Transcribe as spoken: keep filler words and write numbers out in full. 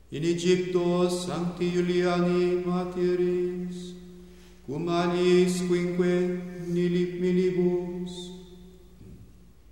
In Egypto sancti Iuliani martyris, cum aliis quinque